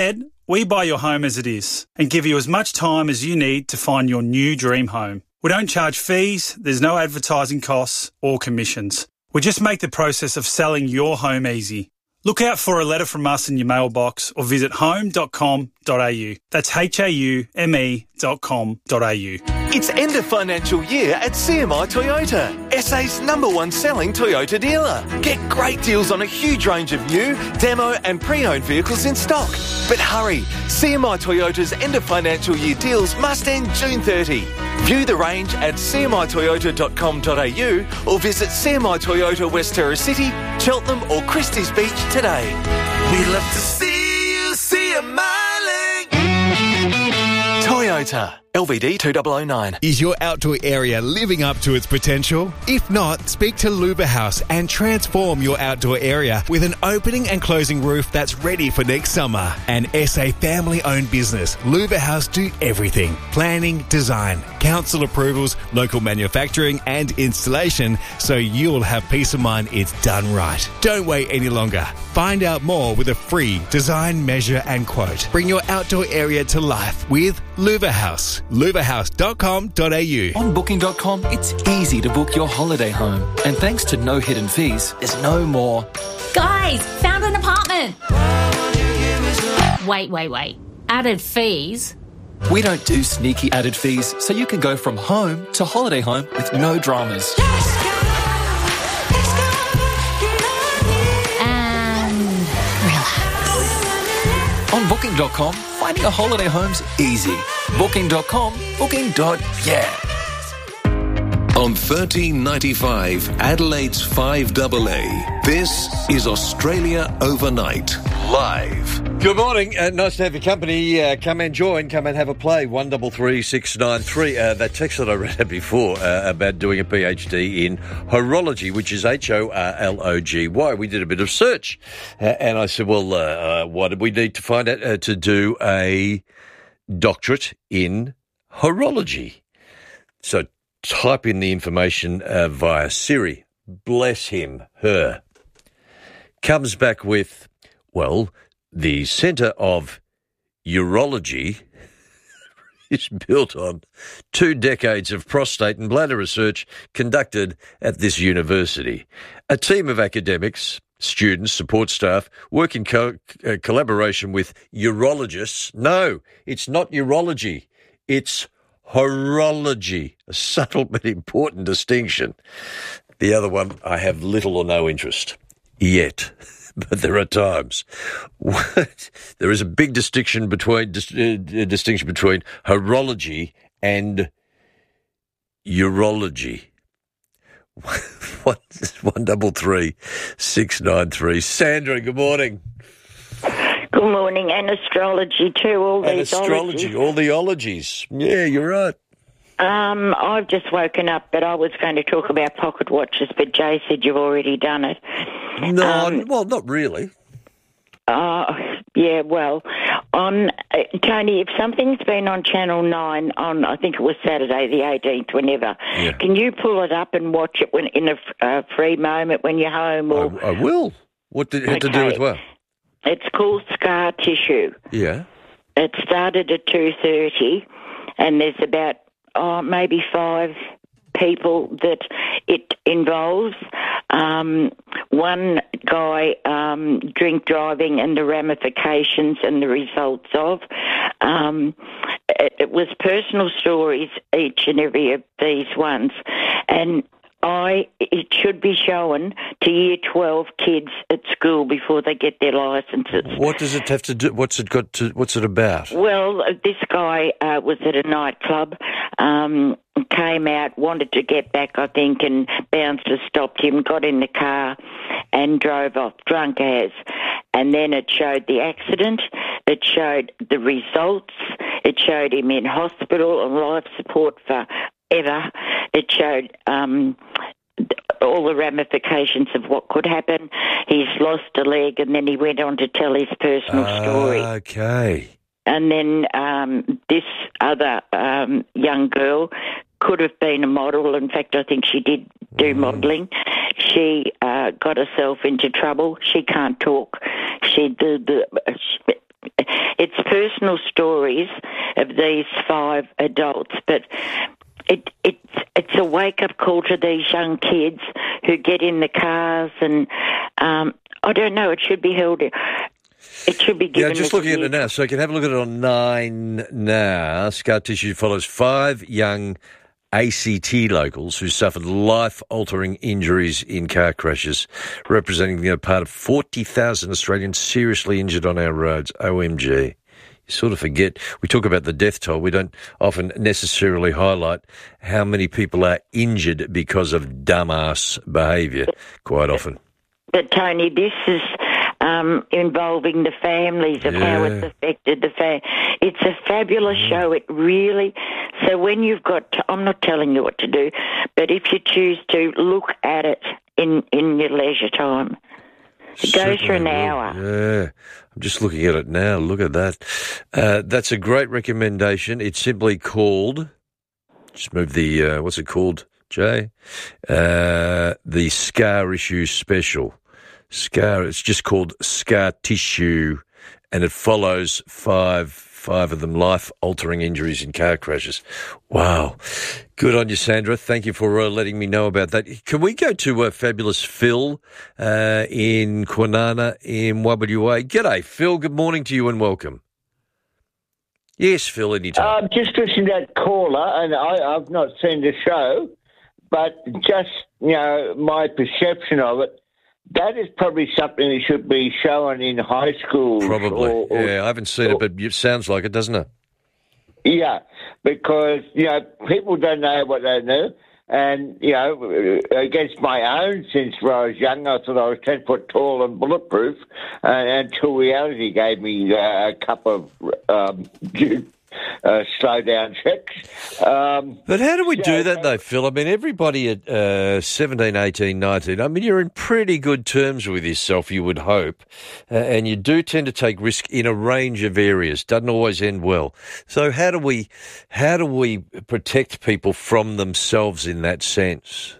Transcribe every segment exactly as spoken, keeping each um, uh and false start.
Ed, we buy your home as it is and give you as much time as you need to find your new dream home. We don't charge fees, there's no advertising costs or commissions. We just make the process of selling your home easy. Look out for a letter from us in your mailbox or visit home dot com dot a u. That's H A U M E dot com dot a u. It's end of financial year at C M I Toyota, S A's number one selling Toyota dealer. Get great deals on a huge range of new, demo and pre-owned vehicles in stock. But hurry, C M I Toyota's end of financial year deals must end June thirtieth. View the range at c m i toyota dot com dot a u or visit C M I Toyota West Terra City, Cheltenham or Christie's Beach today. We love to see you see a miling. Toyota. L V D two thousand nine. Is your outdoor area living up to its potential? If not, speak to Luva House and transform your outdoor area with an opening and closing roof that's ready for next summer. An S A family-owned business, Luva House do everything. Planning, design, council approvals, local manufacturing and installation, so you'll have peace of mind it's done right. Don't wait any longer. Find out more with a free design, measure and quote. Bring your outdoor area to life with Luva House. luva house dot com dot a u. On booking dot com, it's easy to book your holiday home. And thanks to no hidden fees, there's no more. Guys, found an apartment. Wait, wait, wait. Added fees? We don't do sneaky added fees, so you can go from home to holiday home with no dramas. And relax. On booking dot com, finding a holiday home's easy. booking dot com, booking. Yeah. On thirteen ninety-five, Adelaide's five A A, this is Australia Overnight, live. Good morning. Uh, nice to have your company. Uh, come and join. Come and have a play. one three three six nine three. Uh, that text that I read out before uh, about doing a PhD in horology, which is H O R L O G Y. We did a bit of search. Uh, and I said, well, uh, uh, what did we need to find out? Uh, to do a doctorate in horology. So type in the information uh, via Siri. Bless him, her. Comes back with, well, the Centre of Urology is built on two decades of prostate and bladder research conducted at this university. A team of academics, students, support staff, work in co- uh, collaboration with urologists. No, it's not urology. It's horology, a subtle but important distinction. The other one, I have little or no interest yet, but there are times. There is a big distinction between dis- uh, distinction between horology and urology. One, one double three six nine three. Sandra, good morning. Good morning, and astrology too. All and these astrology, ologies. all the ologies. Yeah, you're right. Um, I've just woken up, but I was going to talk about pocket watches, but Jay said you've already done it. No, Um, well, not really. Uh, yeah, well, on uh, Tony, if something's been on Channel nine on, I think it was Saturday the eighteenth, whenever, Yeah. can you pull it up and watch it when in a f- uh, free moment when you're home? Or I, I will. What did it have to do Okay. with what? It's called Scar Tissue. Yeah. It started at two thirty, and there's about oh, maybe five people that it involves. Um, one guy um, drink driving and the ramifications and the results of. Um, it, it was personal stories, each and every of these ones. And I it should be shown to year twelve kids at school before they get their licences. What does it have to do? What's it got to? What's it about? Well, this guy uh, was at a nightclub, um, came out, wanted to get back, I think, and bouncers stopped him, got in the car and drove off, drunk as. And then it showed the accident, it showed the results, it showed him in hospital and life support for ever. It showed um, all the ramifications of what could happen. He's lost a leg, and then he went on to tell his personal uh, story. Okay. And then um, this other um, young girl could have been a model. In fact, I think she did do mm. modelling. She uh, got herself into trouble. She can't talk. She the, the it's personal stories of these five adults, but it it's it's a wake up call to these young kids who get in the cars, and um, I don't know. It should be held. It should be given. Yeah, just looking at it now, so you can have a look at it on Nine now. Scar Tissue follows five young A C T locals who suffered life-altering injuries in car crashes, representing the part of forty thousand Australians seriously injured on our roads. O M G. You sort of forget. We talk about the death toll. We don't often necessarily highlight how many people are injured because of dumbass behaviour quite often. But, Tony, this is um, involving the families of Yeah. how it's affected the family. It's a fabulous Mm. show. It really... So when you've got... To, I'm not telling you what to do, but if you choose to look at it in, in your leisure time, it goes for an Certainly will. hour. Yeah. I'm just looking at it now. Look at that. Uh, that's a great recommendation. It's simply called... Just move the... Uh, what's it called, Jay? Uh, the Scar Issue Special. Scar... It's just called Scar Tissue, and it follows five... Five of them life-altering injuries in car crashes. Wow. Good on you, Sandra. Thank you for uh, letting me know about that. Can we go to uh, fabulous Phil uh, in Kwinana in W A? G'day, Phil. Good morning to you and welcome. Yes, Phil, anytime. Um, just listening to that caller, and I, I've not seen the show, but just, you know, my perception of it, that is probably something that should be shown in high schools. Probably. Or, or, yeah, I haven't seen or, it, but it sounds like it, doesn't it? Yeah, because, you know, people don't know what they know. And, you know, against my own sense when I was young, I thought I was ten foot tall and bulletproof uh, until reality gave me uh, a couple of um, uh, slow-down checks. Um, but how do we so, do that, though, Phil? I mean, everybody at uh, seventeen, eighteen, nineteen, I mean, you're in pretty good terms with yourself, you would hope, uh, and you do tend to take risk in a range of areas. Doesn't always end well. So how do we, how do we protect people from themselves in that sense?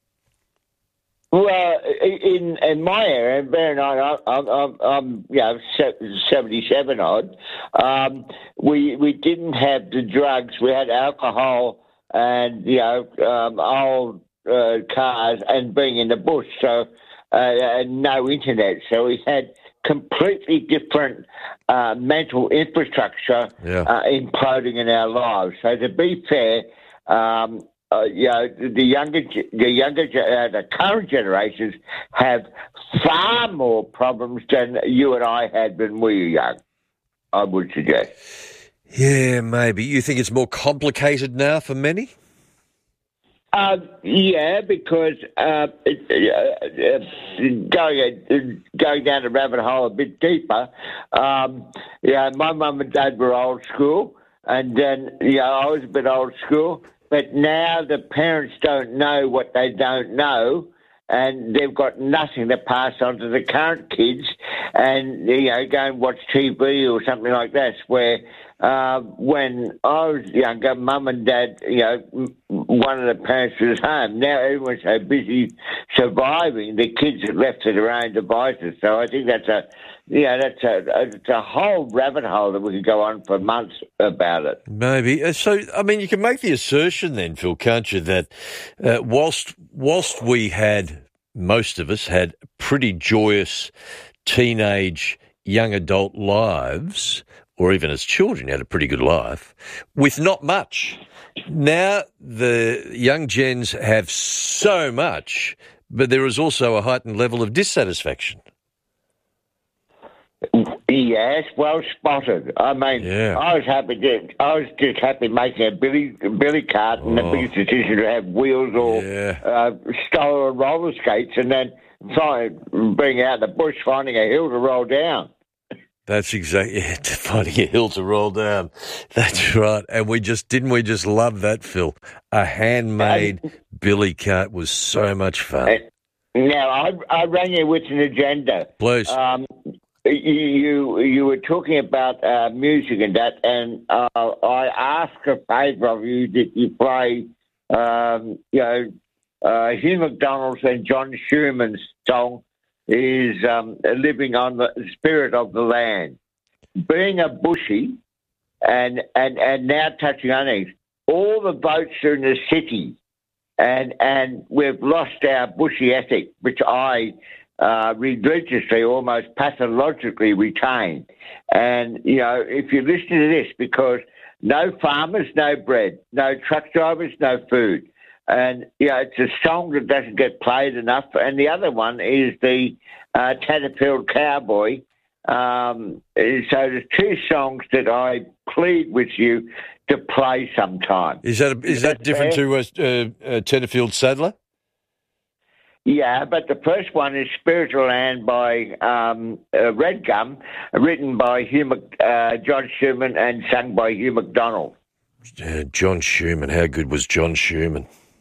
Well, in in my area, bear in mind, I'm, I'm, I'm you know, seventy-seven odd. Um, we we didn't have the drugs. We had alcohol and you know um, old uh, cars and being in the bush, so uh, and no internet. So we had completely different uh, mental infrastructure yeah. uh, imploding in our lives. So to be fair. Um, Uh, you know, the younger, the younger, uh, the current generations have far more problems than you and I had when we were young, I would suggest. Yeah, maybe. You think it's more complicated now for many? Uh, yeah, because uh, it, uh, going, going down the rabbit hole a bit deeper, um, yeah, my mum and dad were old school, and then, you know, I was a bit old school. But now the parents don't know what they don't know, and they've got nothing to pass on to the current kids, and, you know, go and watch T V or something like that, where uh, when I was younger, mum and dad, you know, one of the parents was home. Now everyone's so busy surviving, the kids are left to their own devices. So I think that's a... Yeah, that's a, it's a whole rabbit hole that we could go on for months about it. Maybe. So, I mean, you can make the assertion then, Phil, can't you, that uh, whilst whilst we had, most of us had pretty joyous teenage, young adult lives, or even as children, you had a pretty good life, with not much. Now the young gens have so much, but there is also a heightened level of dissatisfaction. Yes, well spotted. I mean, yeah. I was happy. To, I was just happy making a billy billy cart, and oh. the biggest decision to have wheels or yeah. uh, stolen roller skates, and then find, being out in the bush, finding a hill to roll down. That's exactly yeah, finding a hill to roll down. That's right. And we just didn't we just love that, Phil? A handmade um, billy cart was so much fun. Uh, now I I rang you with an agenda. Please. Um, You you were talking about uh, music and that, and uh, I ask a favour of you that you play, um, you know, uh, Hugh McDonald's and John Schumann's song is um, "Living on the Spirit of the Land." being a bushie and, and, and now touching on things, all the votes are in the city, and and we've lost our bushy ethic, which I uh, religiously, almost pathologically retain. And, you know, if you listen to this, because no farmers, no bread, no truck drivers, no food. And, you know, it's a song that doesn't get played enough. And the other one is the uh, Tatterfield Cowboy. Um, so there's two songs that I plead with you to play sometime. Is that is that different to uh, uh, uh, Tatterfield Saddler? Yeah, but the first one is Spiritual Land by um, uh, Red Gum, written by Hugh Mc, uh, John Schumann and sung by Hugh McDonald. Uh, John Schumann, how good was John Schumann?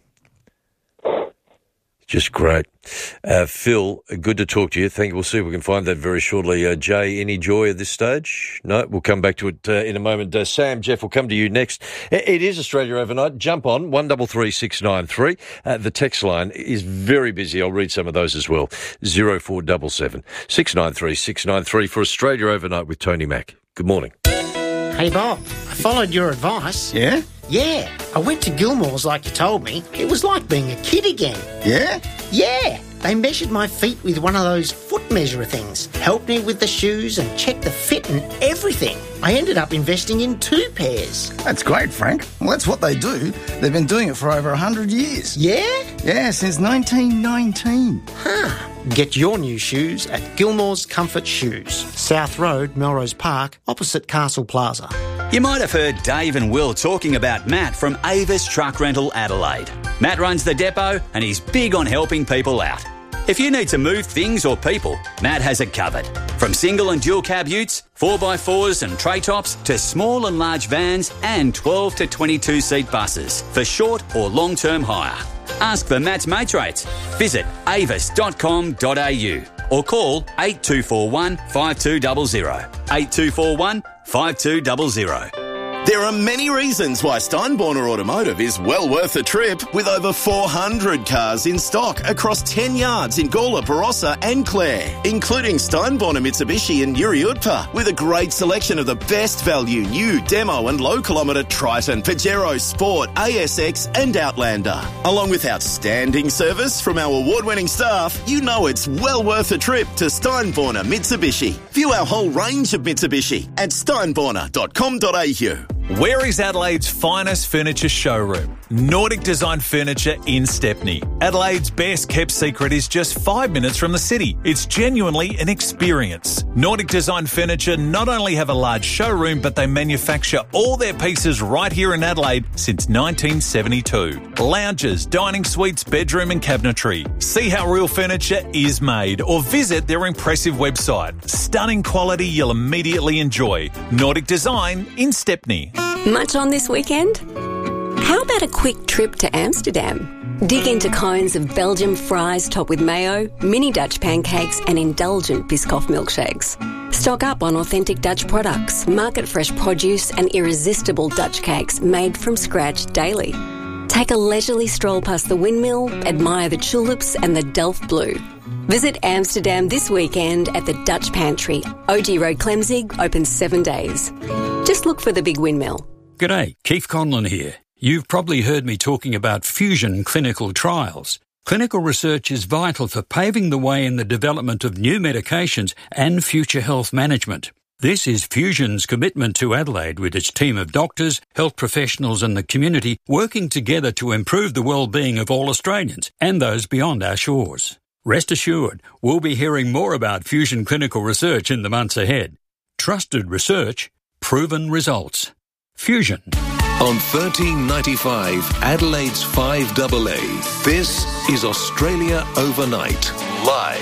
Just great. Uh, Phil, good to talk to you. Thank you. We'll see if we can find that very shortly. Uh, Jay, any joy at this stage? No, we'll come back to it uh, in a moment. Uh, Sam, Jeff, we'll come to you next. It is Australia Overnight. Jump on, one three three six nine three. Uh, the text line is very busy. I'll read some of those as well. zero four seven seven, six nine three, six nine three for Australia Overnight with Tony Mack. Good morning. Hey, Bob, I followed your advice. Yeah? Yeah, I went to Gilmore's like you told me. It was like being a kid again. Yeah? Yeah, they measured my feet with one of those foot measurer things, helped me with the shoes and checked the fit and everything. I ended up investing in two pairs. That's great, Frank. Well, that's what they do. They've been doing it for over one hundred years. Yeah? Yeah, since nineteen nineteen. Huh. Get your new shoes at Gilmore's Comfort Shoes, South Road, Melrose Park, opposite Castle Plaza. You might have heard Dave and Will talking about Matt from Avis Truck Rental Adelaide. Matt runs the depot and he's big on helping people out. If you need to move things or people, Matt has it covered. From single and dual cab utes, four by fours and tray tops, to small and large vans and twelve to twenty-two seat buses for short or long-term hire. Ask for Matt's mates rates. Visit avis dot com dot a u or call eight two four one, five two zero zero. eight two four one, five two zero zero. There are many reasons why Steinborner Automotive is well worth a trip, with over four hundred cars in stock across ten yards in Gawler, Barossa and Clare, including Steinborner Mitsubishi and Yuri Utpa, with a great selection of the best value new demo and low kilometre Triton, Pajero Sport, A S X and Outlander. Along with outstanding service from our award-winning staff, you know it's well worth a trip to Steinborner Mitsubishi. View our whole range of Mitsubishi at steinborner dot com dot a u. Where is Adelaide's finest furniture showroom? Nordic Design Furniture in Stepney. Adelaide's best kept secret is just five minutes from the city. It's genuinely an experience. Nordic Design Furniture not only have a large showroom, but they manufacture all their pieces right here in Adelaide since nineteen seventy-two. Lounges, dining suites, bedroom and cabinetry. See how real furniture is made or visit their impressive website. Stunning quality you'll immediately enjoy. Nordic Design in Stepney. Much on this weekend? How about a quick trip to Amsterdam? Dig into cones of Belgian fries topped with mayo, mini Dutch pancakes and indulgent Biscoff milkshakes. Stock up on authentic Dutch products, market-fresh produce and irresistible Dutch cakes made from scratch daily. Take a leisurely stroll past the windmill, admire the tulips and the Delft Blue. Visit Amsterdam this weekend at the Dutch Pantry. O G Road, Clemzig, open seven days. Just look for the big windmill. G'day, Keith Conlon here. You've probably heard me talking about Fusion clinical trials. Clinical research is vital for paving the way in the development of new medications and future health management. This is Fusion's commitment to Adelaide, with its team of doctors, health professionals and the community working together to improve the well-being of all Australians and those beyond our shores. Rest assured, we'll be hearing more about Fusion clinical research in the months ahead. Trusted research, proven results. Fusion. On thirteen ninety-five, Adelaide's five A A, this is Australia Overnight, live.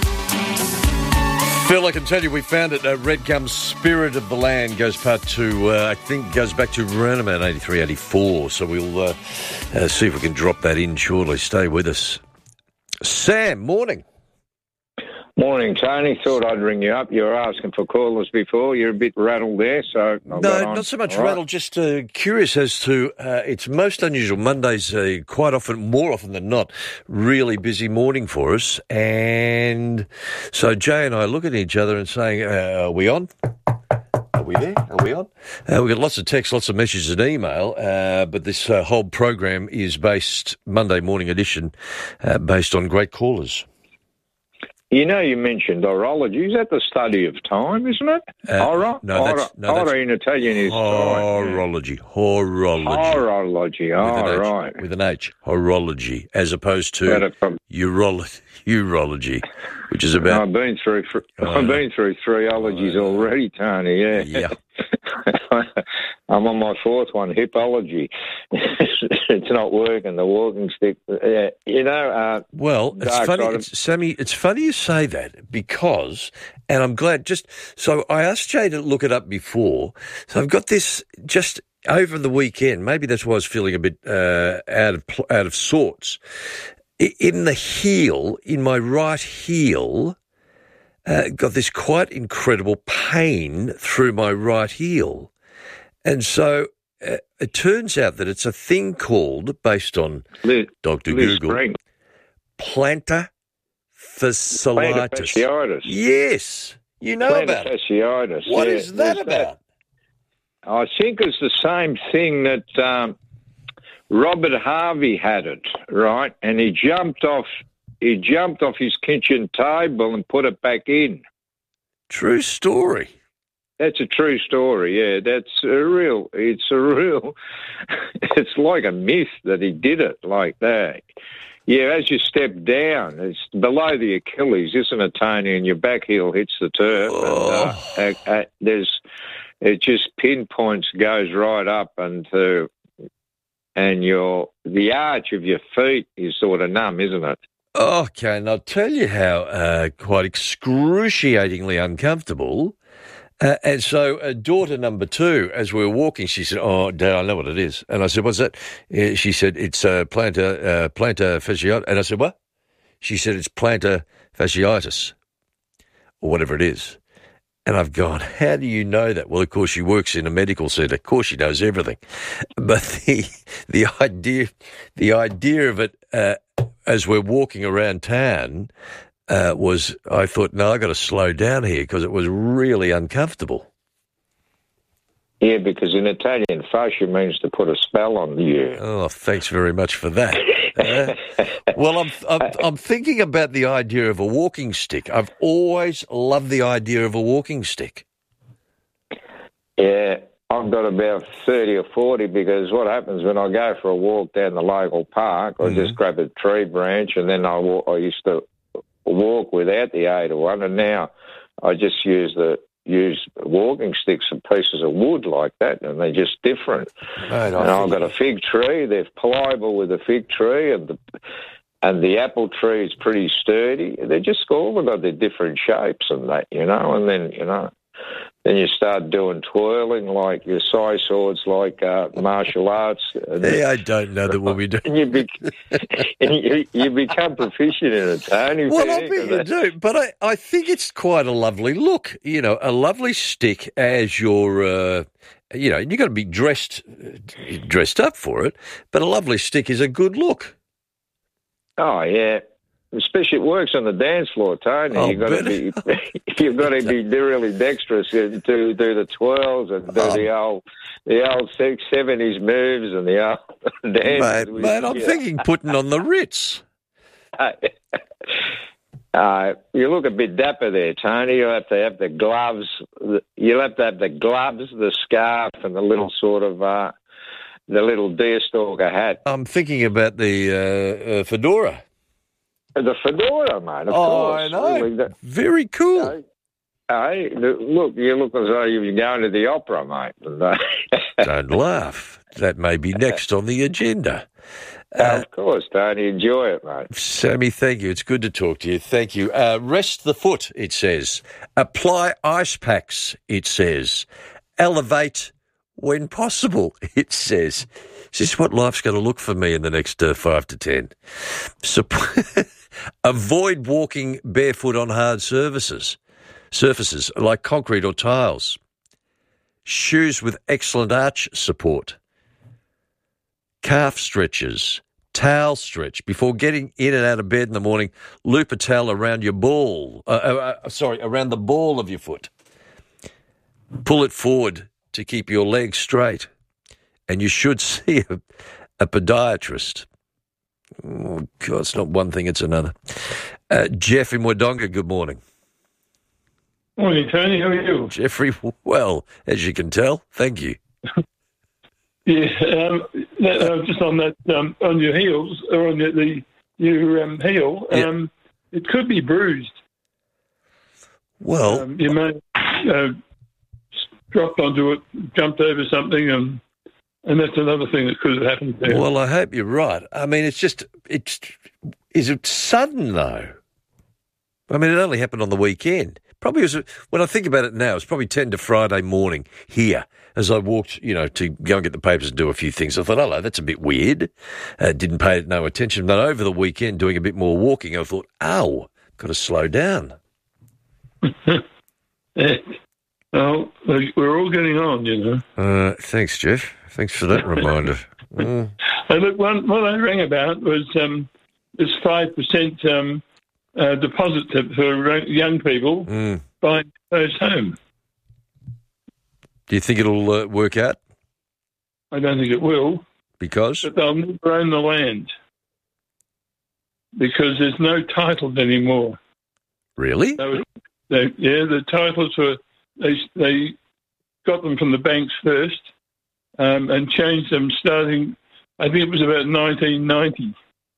Phil, I can tell you we found it. Uh, Red Gum's Spirit of the Land goes part to, uh, I think, goes back to around about eighty-three, eighty-four. So we'll uh, uh, see if we can drop that in shortly. Stay with us. Sam, morning. Morning, Tony. Thought I'd ring you up. You were asking for callers before. You're a bit rattled there, so... I'll no, not so much All rattled, right. just uh, curious as to... Uh, it's most unusual. Monday's uh, quite often, more often than not, really busy morning for us. And so Jay and I look at each other and saying, uh, are we on? we there? Are we on? Uh, we've got lots of text, lots of messages and email, uh, but this uh, whole program is based, Monday morning edition, uh, based on great callers. You know, you mentioned horology. Is that the study of time, isn't it? Uh, Hora? no, that's, Hora, no, that's Hora in Italian is horology. Horology. Horology. Oh, with an H, right. With an H. Horology, as opposed to Urolo- urology, which is about. I've been through. Oh, I've been through three ologies oh, already, Tony. Yeah. Yeah. I'm on my fourth one, hipology. It's not working. The walking stick. Yeah. You know. Uh, well, it's funny, it's, Sammy. It's funny you say that because, and I'm glad. Just so I asked Jay to look it up before. So I've got this just over the weekend. Maybe that's why I was feeling a bit uh, out of out of sorts. In the heel, in my right heel, uh, got this quite incredible pain through my right heel. And so uh, it turns out that it's a thing called, based on Liz, Doctor Liz Google, Spring. plantar fasciitis. Plantar fasciitis. Yes, you know plantar about it. Fasciitis. What yeah. is that about? That? I think it's the same thing that um, Robert Harvey had it, right? And he jumped off. He jumped off his kitchen table and put it back in. True story. That's a true story, yeah. That's a real, it's a real, it's like a myth that he did it like that. Yeah, as you step down, it's below the Achilles, isn't it, Tony? And your back heel hits the turf. Oh. And, uh, uh, uh, there's, it just pinpoints, goes right up, and uh, and your the arch of your feet is sort of numb, isn't it? Okay, and I'll tell you how uh, quite excruciatingly uncomfortable. Uh, and so uh, daughter number two, as we were walking, she said, oh, Dad, I know what it is. And I said, what's that? Uh, she said, it's uh, plantar, uh, plantar fasciitis. And I said, what? She said, it's plantar fasciitis, or whatever it is. And I've gone, how do you know that? Well, of course, she works in a medical centre. Of course, she knows everything. But the the idea, the idea of it, uh, as we're walking around town, Uh, was, I thought, no, I've got to slow down here because it was really uncomfortable. Yeah, because in Italian, fascia means to put a spell on you. Oh, thanks very much for that. uh, well, I'm, I'm I'm thinking about the idea of a walking stick. I've always loved the idea of a walking stick. Yeah, I've got about thirty or forty because what happens when I go for a walk down the local park, I mm-hmm. just grab a tree branch and then I walk, I used to walk without the aid of one, and now I just use the use walking sticks and pieces of wood like that, and they're just different. Right, and I've got a fig tree; they're pliable with a fig tree, and the and the apple tree is pretty sturdy. They're just all got their different shapes and that, you know. And then you know, then you start doing twirling like your sai swords, like uh, martial arts. Yeah, I don't know that we'll be doing. And you, be, and you, you become proficient in it, Tony. Well, I bet you do, but I, I think it's quite a lovely look. You know, a lovely stick as your, uh, you know, you got to be dressed, dressed up for it. But a lovely stick is a good look. Oh yeah. Especially it works on the dance floor, Tony. Oh, you've got to be, you've got to be really dexterous to do, do the twirls and do oh. the old, the old seventies moves and the old dance. Mate, mate I'm yeah. thinking putting on the Ritz. uh, you look a bit dapper there, Tony. You'll have to have the gloves. You'll have to have the gloves, the scarf, and the little sort of uh, the little deerstalker hat. I'm thinking about the uh, uh, fedora. The fedora, mate, of oh, course. I know. Really, that, Very cool. Hey, hey, look, you look as though you're going to the opera, mate. Don't laugh. That may be next on the agenda. Uh, of course, Tony. Enjoy it, mate. Sammy, thank you. It's good to talk to you. Thank you. Uh, rest the foot, it says. Apply ice packs, it says. Elevate when possible, it says. Is this what life's going to look for me in the next uh, five to ten? So, avoid walking barefoot on hard surfaces, surfaces like concrete or tiles. Shoes with excellent arch support. Calf stretches. Towel stretch. Before getting in and out of bed in the morning, loop a towel around your ball. Uh, uh, uh, sorry, around the ball of your foot. pull it forward to keep your legs straight. And you should see a, a podiatrist. Oh, God, it's not one thing, it's another. Uh, Jeff in Wodonga, good morning. Morning, Tony. How are you? Jeffrey, well, as you can tell, thank you. Yeah, um, that, uh, just on that, um, on your heels, or on the, the your um, heel, um, yeah. It could be bruised. Well, um, you may uh, dropped onto it, jumped over something, and and that's another thing that could have happened there. Well, I hope you're right. I mean, it's just, it's, is it sudden though? I mean, it only happened on the weekend. Probably was, when I think about it now, it's probably ten to Friday morning here as I walked, you know, to go and get the papers and do a few things. I thought, hello, that's a bit weird. Uh, didn't pay no attention. But over the weekend, doing a bit more walking, I thought, ow, got to slow down. Yeah. Well, we're all getting on, you know. Uh, thanks, Jeff. Thanks for that reminder. Mm. And look, one, what I rang about was um, this five percent um, uh, deposit for young people mm. buying first home. Do you think it'll uh, work out? I don't think it will. Because? But they'll never own the land. Because there's no titles anymore. Really? So, they, yeah, the titles were, they, they got them from the banks first um, and changed them starting, I think it was about nineteen ninety.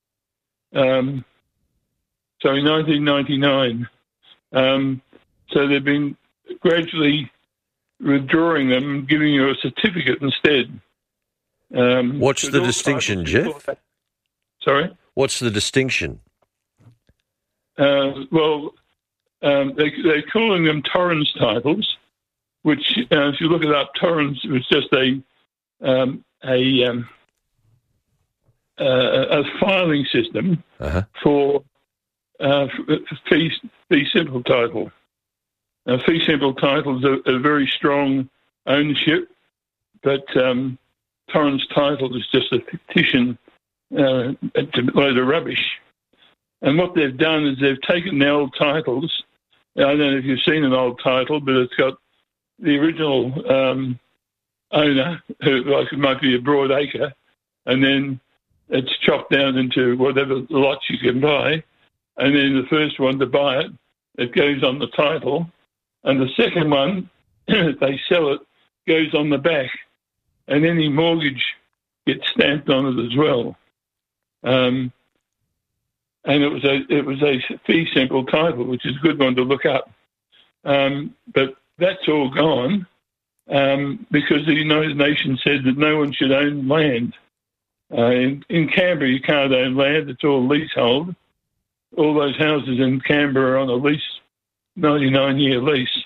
Um, sorry, nineteen ninety-nine. Um, so they've been gradually withdrawing them and giving you a certificate instead. Um, What's the distinction, Jeff? Sorry? What's the distinction? Uh, well, um, they, they're calling them Torrens titles, which, uh, if you look it up, Torrens was just a um, a, um, uh, a filing system uh-huh. for uh, fee, fee simple title. Now, fee simple titles are a very strong ownership, but um, Torrens title is just a fictitious uh, load of rubbish. And what they've done is they've taken the old titles. I don't know if you've seen an old title, but it's got the original um, owner, who like it might be a broad acre, and then it's chopped down into whatever lots you can buy. And then the first one to buy it, it goes on the title. And the second one, if they sell it, goes on the back. And any mortgage gets stamped on it as well. Um, and it was a it was a fee simple title, which is a good one to look up. Um, but that's all gone um, because the United Nations said that no one should own land. Uh, in, in Canberra, you can't own land; it's all leasehold. All those houses in Canberra are on a lease, ninety-nine year lease.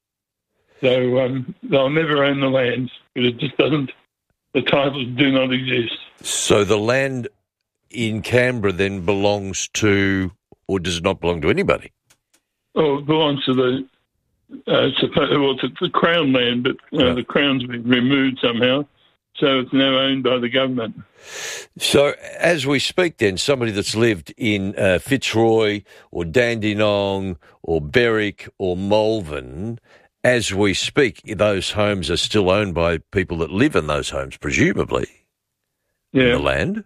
So um, they'll never own the land because it just doesn't. The titles do not exist. So the land in Canberra then belongs to, or does it not belong to anybody? Oh, it belongs to the, uh, supposed, well, it's the Crown land, but uh, the Crown's been removed somehow, so it's now owned by the government. So as we speak then, somebody that's lived in uh, Fitzroy or Dandenong or Berwick or Malvern, as we speak, those homes are still owned by people that live in those homes, presumably, yeah. in the land?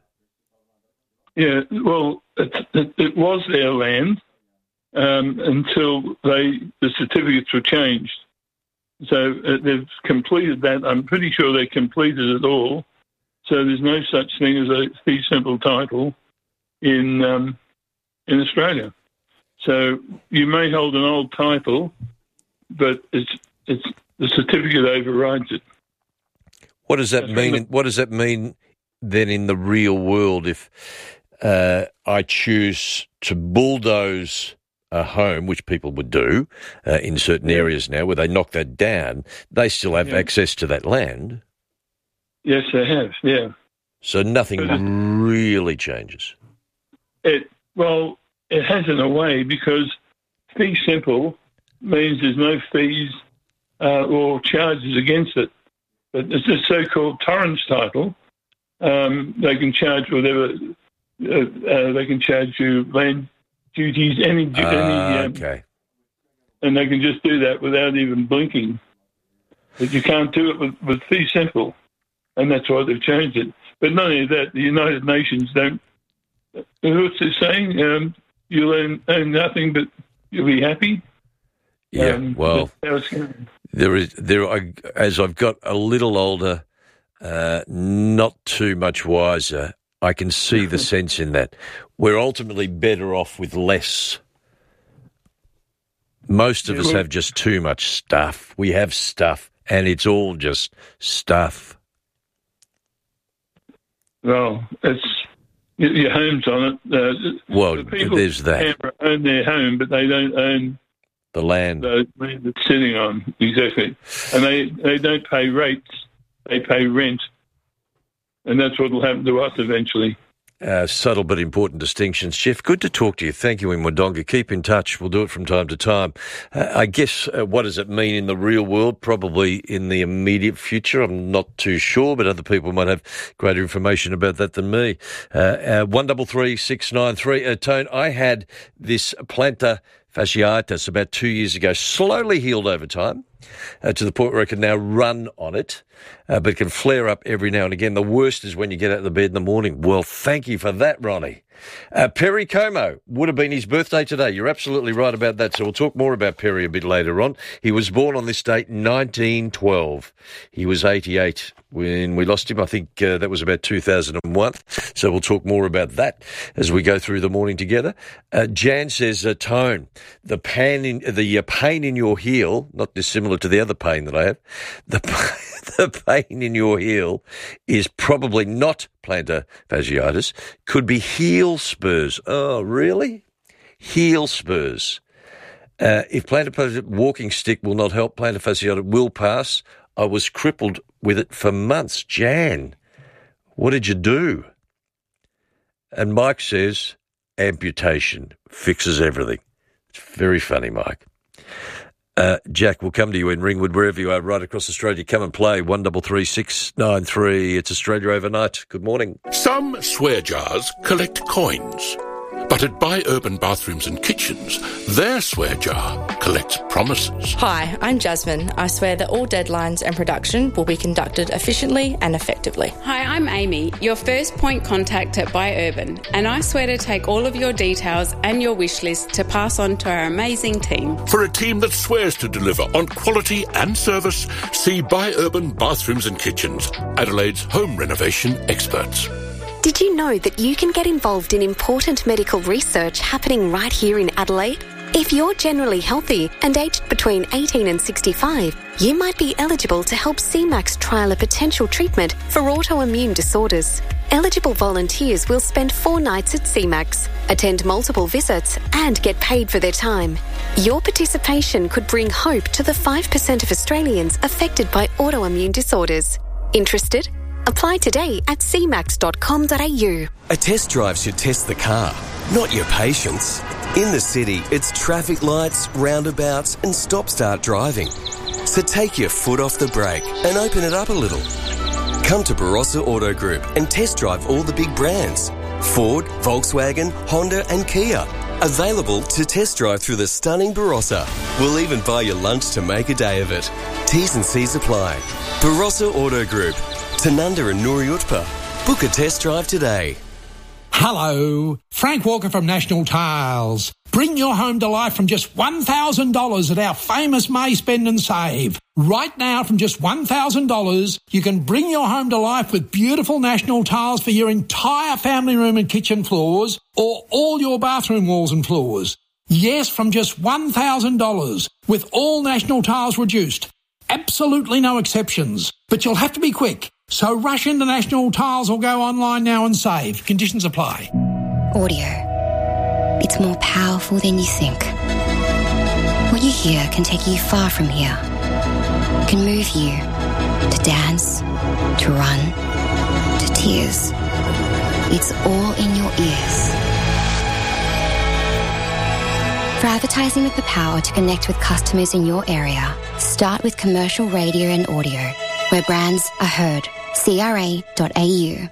Yeah, well, it, it, it was their land um, until they the certificates were changed. So uh, they've completed that. I'm pretty sure they completed it all. So there's no such thing as a fee simple title in um, in Australia. So you may hold an old title, but it's it's the certificate overrides it. What does that mean? What does that mean then in the real world if uh, I choose to bulldoze a home, which people would do uh, in certain yeah. areas now, where they knock that down, they still have yeah. access to that land? Yes, they have, yeah. So nothing really changes? It Well, it has in a way, because fee simple means there's no fees uh, or charges against it. But it's a so-called Torrens title. Um, they can charge whatever, uh, uh, they can charge you land duties, any, uh, any um, okay. and they can just do that without even blinking. But you can't do it with, with Fee Simple, and that's why they've changed it. But not only that, the United Nations don't. What's it saying? Um, you'll earn, earn nothing, but you'll be happy. Yeah, um, well, that's there is there. I, as I've got a little older, uh, not too much wiser, I can see the sense in that. We're ultimately better off with less. Most of Yeah, us well- have just too much stuff. We have stuff, and it's all just stuff. Well, it's your your home's on it. Uh, Well, the people there's that. in Canberra own their home, but they don't own The land. the land it's sitting on. Exactly, and they they don't pay rates; they pay rent, and that's what will happen to us eventually. Uh, subtle but important distinctions. Jeff, good to talk to you. Thank you in Wodonga. Keep in touch. We'll do it from time to time. Uh, I guess, uh, what does it mean in the real world? Probably in the immediate future. I'm not too sure, but other people might have greater information about that than me. Uh, uh, one double three six nine three. Uh, Tone, I had this plantar fasciitis about two years ago, slowly healed over time. Uh, to the point where I can now run on it, uh, but it can flare up every now and again. The worst is when you get out of the bed in the morning. Well, thank you for that, Ronnie. Uh, Perry Como would have been his birthday today. You're absolutely right about that. So we'll talk more about Perry a bit later on. He was born on this date, nineteen twelve. He was eighty-eight when we lost him. I think uh, that was about two thousand one. So we'll talk more about that as we go through the morning together. Uh, Jan says, uh, Tone, the, pan in, the uh, pain in your heel, not dissimilar to the other pain that I have, the, the pain in your heel is probably not plantar fasciitis, could be heel spurs. Oh, really? Heel spurs. Uh, if plantar fasciitis walking stick will not help, plantar fasciitis will pass. I was crippled with it for months. Jan, what did you do? And Mike says, amputation fixes everything. It's very funny, Mike. Uh, Jack, we'll come to you in Ringwood, wherever you are, right across Australia. Come and play, one double three six nine three. It's Australia Overnight. Good morning. Some swear jars collect coins, but at Buy Urban Bathrooms and Kitchens, their swear jar collects promises. Hi, I'm Jasmine. I swear that all deadlines and production will be conducted efficiently and effectively. Hi, I'm Amy, your first point contact at Buy Urban, and I swear to take all of your details and your wish list to pass on to our amazing team. For a team that swears to deliver on quality and service, see Buy Urban Bathrooms and Kitchens, Adelaide's home renovation experts. Did you know that you can get involved in important medical research happening right here in Adelaide? If you're generally healthy and aged between eighteen and sixty-five, you might be eligible to help C MAX trial a potential treatment for autoimmune disorders. Eligible volunteers will spend four nights at C MAX, attend multiple visits and get paid for their time. Your participation could bring hope to the five percent of Australians affected by autoimmune disorders. Interested? Apply today at c max dot com dot a u. A test drive should test the car, not your patience. In the city, it's traffic lights, roundabouts and stop-start driving. So take your foot off the brake and open it up a little. Come to Barossa Auto Group and test drive all the big brands. Ford, Volkswagen, Honda and Kia. Available to test drive through the stunning Barossa. We'll even buy you lunch to make a day of it. T's and C's apply. Barossa Auto Group. Tanunda and Nuriutpa. Book a test drive today. Hello, Frank Walker from National Tiles. Bring your home to life from just one thousand dollars at our famous May Spend and Save. Right now, from just one thousand dollars, you can bring your home to life with beautiful National Tiles for your entire family room and kitchen floors or all your bathroom walls and floors. Yes, from just one thousand dollars, with all National Tiles reduced. Absolutely no exceptions, but you'll have to be quick. So rush into National Tiles or go online now and save. Conditions apply. Audio. It's more powerful than you think. What you hear can take you far from here. It can move you to dance, to run, to tears. It's all in your ears. For advertising with the power to connect with customers in your area, start with commercial radio and audio, where brands are heard. c r a dot a u.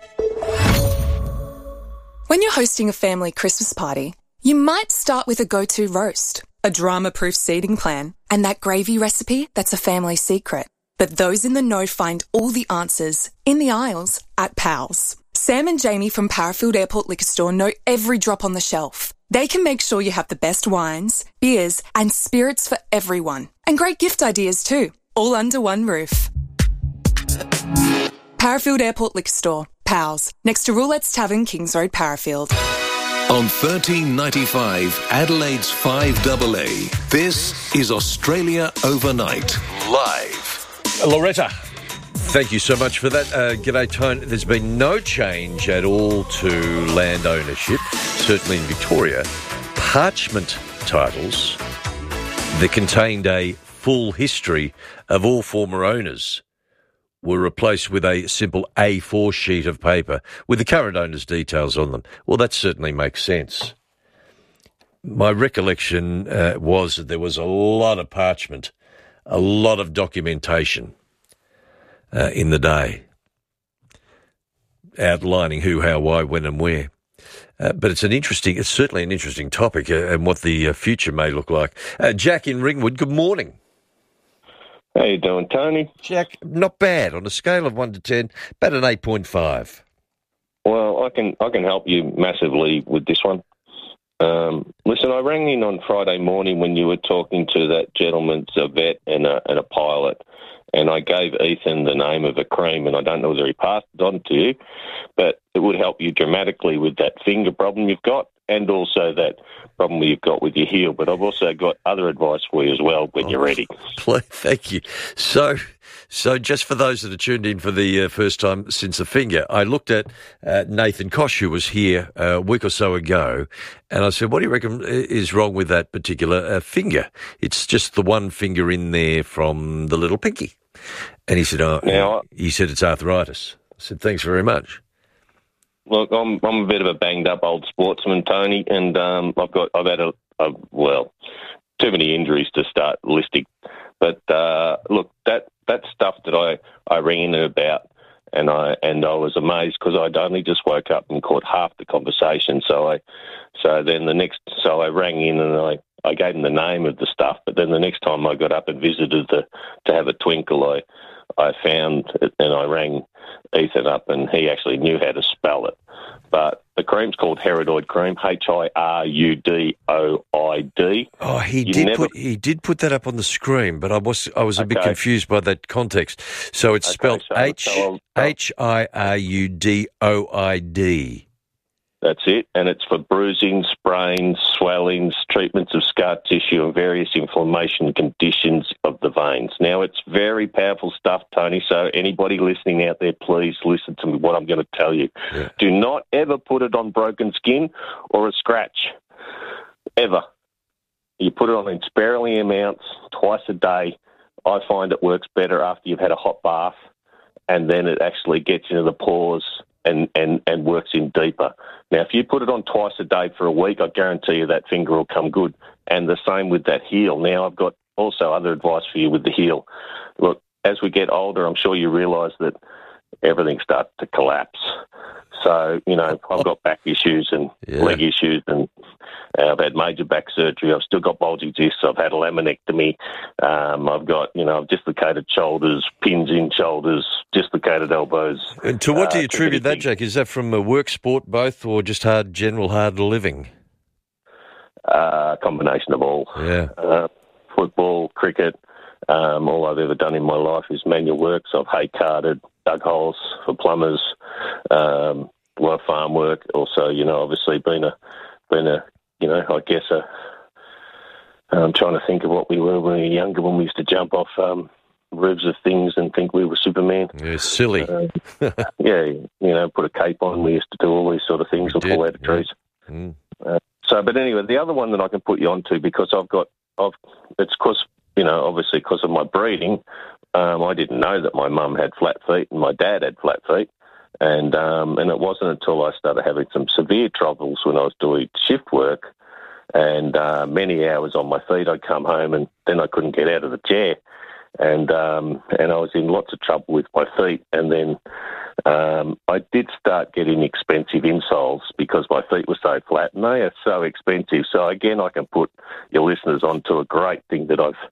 When you're hosting a family Christmas party, you might start with a go-to roast, a drama-proof seating plan, and that gravy recipe that's a family secret. but those in the know find all the answers in the aisles at Pals. Sam and Jamie from Parafield Airport Liquor Store know every drop on the shelf. They can make sure you have the best wines, beers and spirits for everyone. And great gift ideas too, all under one roof. Parafield Airport Liquor Store, Pals, next to Roulette's Tavern, Kings Road, Parafield. On thirteen ninety-five, Adelaide's five double A, this is Australia Overnight, live. Loretta, thank you so much for that. Uh, g'day, Tone. There's been no change at all to land ownership, certainly in Victoria. Parchment titles that contained a full history of all former owners were replaced with a simple A four sheet of paper with the current owner's details on them. Well, that certainly makes sense. My recollection uh, was that there was a lot of parchment, a lot of documentation uh, in the day outlining who, how, why, when and where. Uh, but it's an interesting, it's certainly an interesting topic uh, and what the uh, future may look like. Uh, Jack in Ringwood, good morning. How you doing, Tony? Jack, not bad. On a scale of one to ten, about an eight point five. Well, I can I can help you massively with this one. Um, listen, I rang in on Friday morning when you were talking to that gentleman's a vet and a, and a pilot, and I gave Ethan the name of a cream, and I don't know whether he passed it on to you, but it would help you dramatically with that finger problem you've got, and also that problem you've got with your heel. But I've also got other advice for you as well when oh, you're ready. Please, thank you. So, so just for those that are tuned in for the uh, first time since the finger, I looked at uh, Nathan Kosh, who was here uh, a week or so ago, and I said, what do you reckon is wrong with that particular uh, finger? It's just the one finger in there from the little pinky. And he said, oh, now, he said it's arthritis. I said, thanks very much. Look, I'm I'm a bit of a banged up old sportsman, Tony, and um, I've got I've had a, a well too many injuries to start listing. But uh, look, that that stuff that I, I rang in about, and I and I was amazed because I'd only just woke up and caught half the conversation. So I so then the next so I rang in and I, I gave him the name of the stuff. But then the next time I got up and visited the to have a twinkle, I I found it and I rang Ethan up, and he actually knew how to spell it. But the cream's called Haradoid cream, H I R U D O I D. Oh, he You did never- put he did put that up on the screen, but I was I was a bit Okay. confused by that context. So it's Okay, spelled so- H so H I R U D O I D. That's it, and it's for bruising, sprains, swellings, treatments of scar tissue and various inflammation conditions of the veins. Now, it's very powerful stuff, Tony, so anybody listening out there, please listen to me, what I'm going to tell you. Yeah. Do not ever put it on broken skin or a scratch, ever. You put it on in sparingly amounts, twice a day. I find it works better after you've had a hot bath, and then it actually gets into the pores and, and, and works in deeper. Now, if you put it on twice a day for a week, I guarantee you that finger will come good. And the same with that heel. Now, I've got also other advice for you with the heel. Look, as we get older, I'm sure you realise that everything starts to collapse. So, you know, I've got back issues and Yeah. leg issues, and uh, I've had major back surgery. I've still got bulging discs. I've had a laminectomy. Um, I've got, you know, dislocated shoulders, pins in shoulders, dislocated elbows. And to what do Uh, you attribute that, Jack? Is that from a work, sport, both, or just hard, general hard living? Uh, combination of all. Yeah. Uh, football, cricket. Um, all I've ever done in my life is manual work. So I've hay carted, dug holes for plumbers, um, a lot of farm work. Also, you know, obviously been a, been a, you know, I guess a. I'm trying to think of what we were when we were younger, when we used to jump off um, roofs of things and think we were Superman. Yeah, silly. Uh, yeah, you know, put a cape on. We used to do all these sort of things and fall out of trees. Mm. Uh, so, but anyway, the other one that I can put you onto, because I've got, I've, it's because, you know, obviously because of my breeding, um, I didn't know that my mum had flat feet and my dad had flat feet. And um, and it wasn't until I started having some severe troubles when I was doing shift work and uh, many hours on my feet, I'd come home and then I couldn't get out of the chair. And um, and I was in lots of trouble with my feet. And then um, I did start getting expensive insoles because my feet were so flat, and they are so expensive. So again, I can put your listeners onto a great thing that I've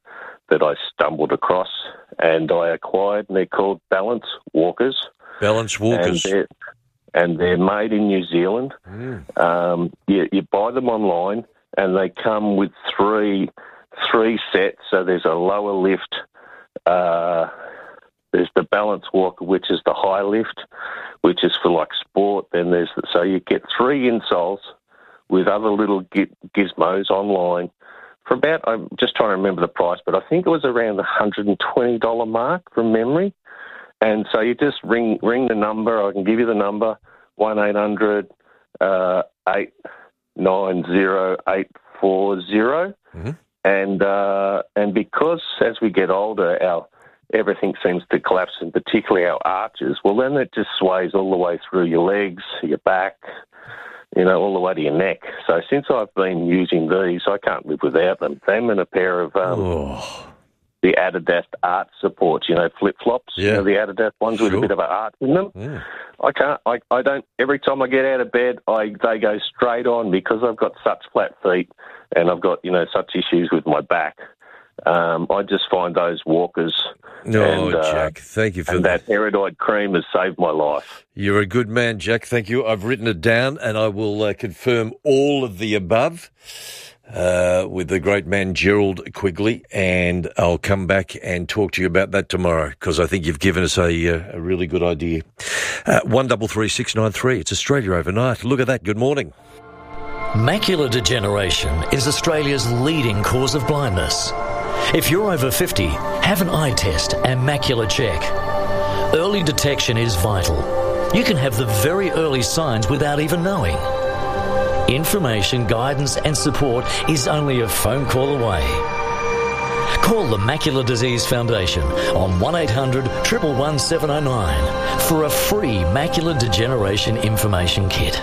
that I stumbled across and I acquired, and they're called Balance Walkers. Balance Walkers. And they're, and they're made in New Zealand. Mm. Um, you, you buy them online, and they come with three three sets. So there's a lower lift. Uh, there's the Balance Walker, which is the high lift, which is for like sport. Then there's the, so you get three insoles with other little gi- gizmos online for about, I'm just trying to remember the price, but I think it was around the one hundred twenty dollars mark from memory. And so you just ring ring the number. I can give you the number, one eight hundred eight nine zero eight four zero. Mm-hmm. And uh, and because as we get older, our everything seems to collapse, and particularly our arches, well, then it just sways all the way through your legs, your back, you know, all the way to your neck. So since I've been using these, I can't live without them. Them and a pair of um, oh. the Adidas Art supports, you know, flip-flops, Yeah. you know, the Adidas ones with Sure. a bit of an art in them. Yeah. I can't, I, I don't, every time I get out of bed, I they go straight on because I've got such flat feet and I've got, you know, such issues with my back. Um, I just find those walkers No, and, uh, Jack, thank you for and that Peridot cream has saved my life. You're a good man, Jack. Thank you. I've written it down, and I will uh, confirm all of the above uh, with the great man Gerald Quigley, and I'll come back and talk to you about that tomorrow because I think you've given us a, uh, a really good idea. Uh, one double three six nine three. It's Australia Overnight. Look at that. Good morning. Macular degeneration is Australia's leading cause of blindness. If you're over fifty, have an eye test and macular check. Early detection is vital. You can have the very early signs without even knowing. Information, guidance and support is only a phone call away. Call the Macular Disease Foundation on one eight hundred, one one one, seven oh nine for a free macular degeneration information kit.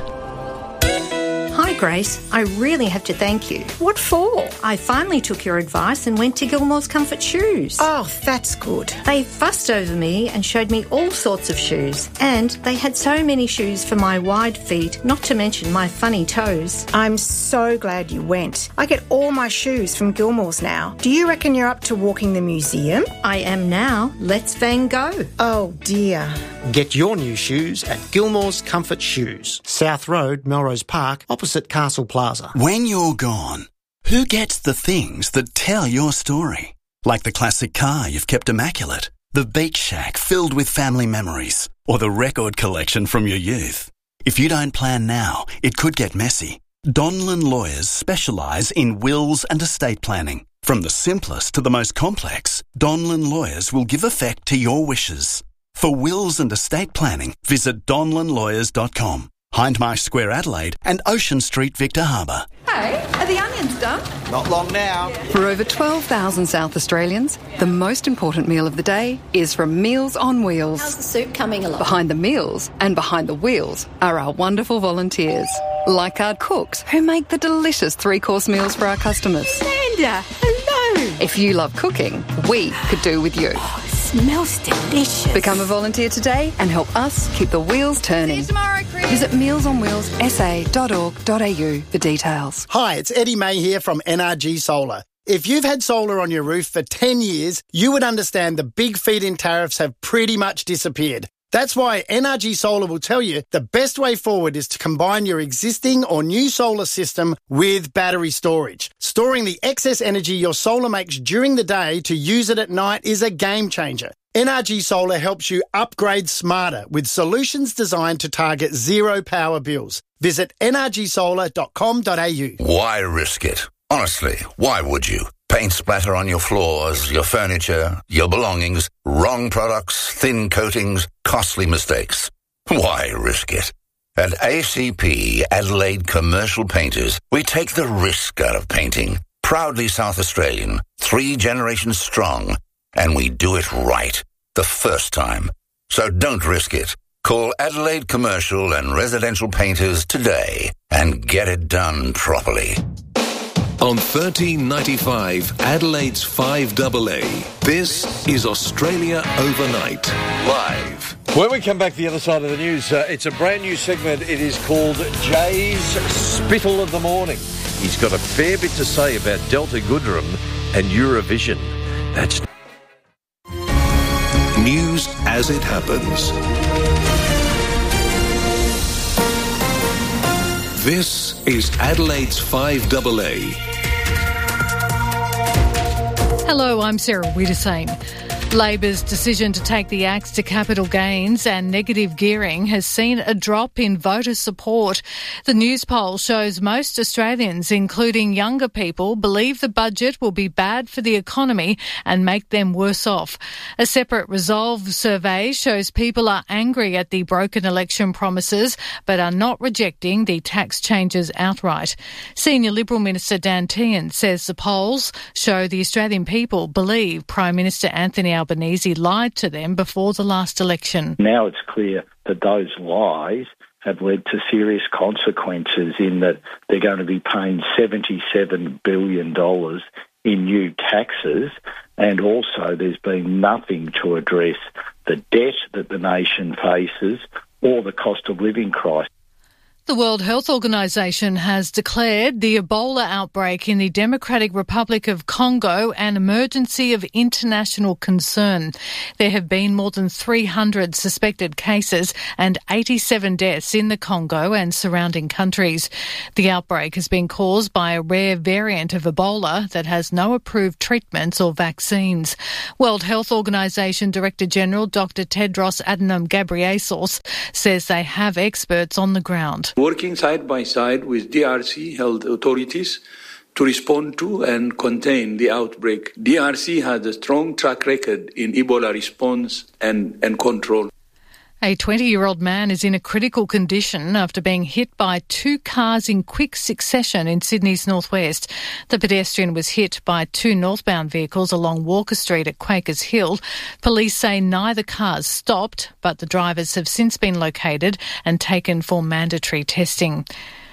Hi Grace, I really have to thank you. What for? I finally took your advice and went to Gilmore's Comfort Shoes. Oh, that's good. They fussed over me and showed me all sorts of shoes. And they had so many shoes for my wide feet, not to mention my funny toes. I'm so glad you went. I get all my shoes from Gilmore's now. Do you reckon you're up to walking the museum? I am now. Let's Van Gogh. Oh dear. Get your new shoes at Gilmore's Comfort Shoes, South Road, Melrose Park, opposite Castle Plaza. When you're gone, who gets the things that tell your story? Like the classic car you've kept immaculate, the beach shack filled with family memories, or the record collection from your youth. If you don't plan now, it could get messy. Donlan Lawyers specialise in wills and estate planning. From the simplest to the most complex, Donlan Lawyers will give effect to your wishes. For wills and estate planning, visit donlan lawyers dot com. Hindmarsh Square, Adelaide, and Ocean Street, Victor Harbour. Hey, are the onions done? Not long now. For over twelve thousand South Australians, the most important meal of the day is from Meals on Wheels. How's the soup coming along? Behind the meals and behind the wheels are our wonderful volunteers, like our cooks who make the delicious three-course meals for our customers. Amanda, hello. If you love cooking, we could do with you. Oh, it smells delicious. Become a volunteer today and help us keep the wheels turning. See you tomorrow, Chris. Visit meals on wheels s a dot org dot a u for details. Hi, it's Eddie May here from N R G Solar. If you've had solar on your roof for ten years, you would understand the big feed-in tariffs have pretty much disappeared. That's why N R G Solar will tell you the best way forward is to combine your existing or new solar system with battery storage. Storing the excess energy your solar makes during the day to use it at night is a game changer. N R G Solar helps you upgrade smarter with solutions designed to target zero power bills. Visit n r g solar dot com dot a u. Why risk it? Honestly, why would you? Paint splatter on your floors, your furniture, your belongings, wrong products, thin coatings, costly mistakes. Why risk it? At A C P, Adelaide Commercial Painters, we take the risk out of painting. Proudly South Australian, three generations strong, and we do it right, the first time. So don't risk it. Call Adelaide Commercial and Residential Painters today and get it done properly. On thirteen ninety-five, Adelaide's five double A, this is Australia Overnight, live. When we come back the other side of the news, uh, it's a brand new segment. It is called Jay's Spittle of the Morning. He's got a fair bit to say about Delta Goodrem and Eurovision. That's News as it happens. This is Adelaide's five double A. Hello, I'm Sarah Wiedersame. Labor's decision to take the axe to capital gains and negative gearing has seen a drop in voter support. The news poll shows most Australians, including younger people, believe the budget will be bad for the economy and make them worse off. A separate Resolve survey shows people are angry at the broken election promises but are not rejecting the tax changes outright. Senior Liberal Minister Dan Tehan says the polls show the Australian people believe Prime Minister Anthony Albanese lied to them before the last election. Now it's clear that those lies have led to serious consequences in that they're going to be paying seventy-seven billion dollars in new taxes, and also there's been nothing to address the debt that the nation faces or the cost of living crisis. The World Health Organization has declared the Ebola outbreak in the Democratic Republic of Congo an emergency of international concern. There have been more than three hundred suspected cases and eighty-seven deaths in the Congo and surrounding countries. The outbreak has been caused by a rare variant of Ebola that has no approved treatments or vaccines. World Health Organization Director General Doctor Tedros Adhanom Ghebreyesus says they have experts on the ground. Working side by side with D R C health authorities to respond to and contain the outbreak. D R C has a strong track record in Ebola response and, and control. A twenty-year-old man is in a critical condition after being hit by two cars in quick succession in Sydney's northwest. The pedestrian was hit by two northbound vehicles along Walker Street at Quakers Hill. Police say neither cars stopped, but the drivers have since been located and taken for mandatory testing.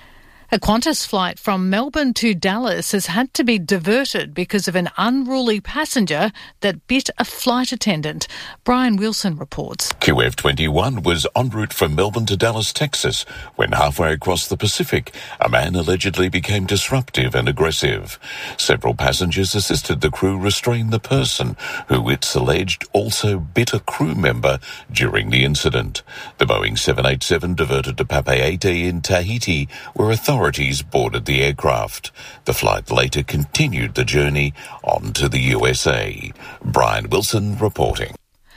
A Qantas flight from Melbourne to Dallas has had to be diverted because of an unruly passenger that bit a flight attendant. Brian Wilson reports. Q F twenty-one was en route from Melbourne to Dallas, Texas, when halfway across the Pacific, a man allegedly became disruptive and aggressive. Several passengers assisted the crew restrain the person, who it's alleged also bit a crew member during the incident. The Boeing seven eighty-seven diverted to Papeete in Tahiti, where authorities Authorities boarded the aircraft. The flight later continued the journey on to the U S A. Brian Wilson reporting.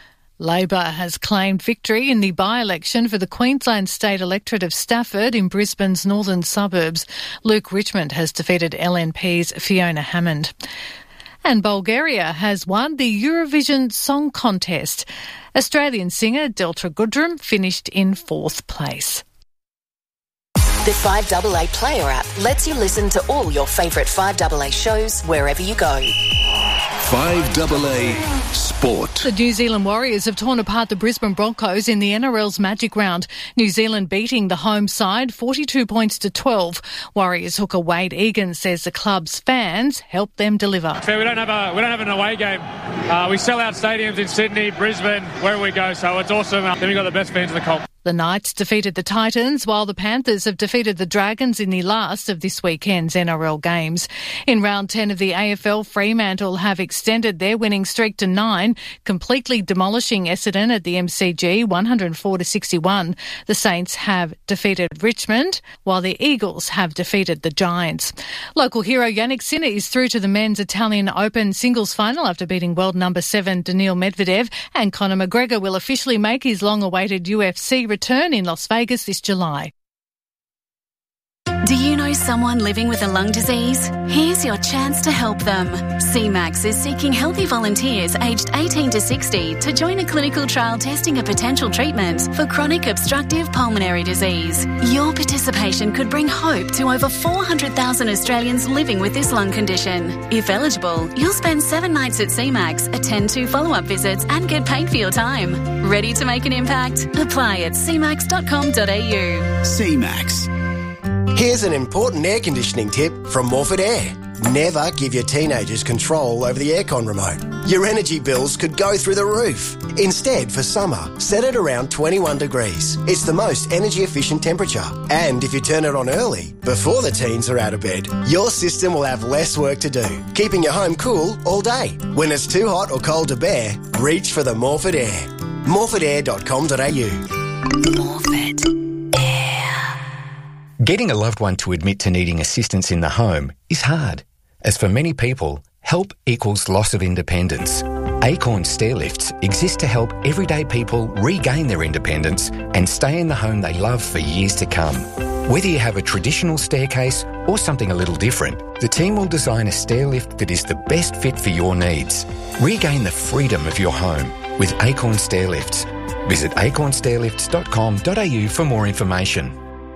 Labor has claimed victory in the by-election for the Queensland State electorate of Stafford in Brisbane's northern suburbs. Luke Richmond has defeated L N P's Fiona Hammond. And Bulgaria has won the Eurovision Song Contest. Australian singer Delta Goodrum finished in fourth place. The five double A Player app lets you listen to all your favourite five double A shows wherever you go. five double A Sport. The New Zealand Warriors have torn apart the Brisbane Broncos in the N R L's Magic Round. New Zealand beating the home side forty-two points to twelve. Warriors hooker Wade Egan says the club's fans helped them deliver. Fair, we don't have a we don't have an away game. Uh, we sell out stadiums in Sydney, Brisbane, wherever we go. So it's awesome. Then we got the best fans in the comp. The Knights defeated the Titans, while the Panthers have defeated the Dragons in the last of this weekend's N R L games. In round ten of the A F L, Fremantle have extended their winning streak to nine, completely demolishing Essendon at the M C G one oh four to sixty-one. The Saints have defeated Richmond, while the Eagles have defeated the Giants. Local hero Yannick Sinner is through to the Men's Italian Open singles final after beating world number seven Daniil Medvedev, and Conor McGregor will officially make his long-awaited U F C return in Las Vegas this July. Do you know someone living with a lung disease? Here's your chance to help them. C MAX is seeking healthy volunteers aged eighteen to sixty to join a clinical trial testing a potential treatment for chronic obstructive pulmonary disease. Your participation could bring hope to over four hundred thousand Australians living with this lung condition. If eligible, you'll spend seven nights at C MAX, attend two follow-up visits and get paid for your time. Ready to make an impact? Apply at c max dot com dot a u. C MAX. Here's an important air conditioning tip from Morford Air. Never give your teenagers control over the aircon remote. Your energy bills could go through the roof. Instead, for summer, set it around twenty-one degrees. It's the most energy efficient temperature. And if you turn it on early, before the teens are out of bed, your system will have less work to do, keeping your home cool all day. When it's too hot or cold to bear, reach for the Morford Air. morford air dot com dot a u. Morford Air. Getting a loved one to admit to needing assistance in the home is hard, as for many people, help equals loss of independence. Acorn Stairlifts exist to help everyday people regain their independence and stay in the home they love for years to come. Whether you have a traditional staircase or something a little different, the team will design a stairlift that is the best fit for your needs. Regain the freedom of your home with Acorn Stairlifts. Visit acorn stairlifts dot com dot a u for more information.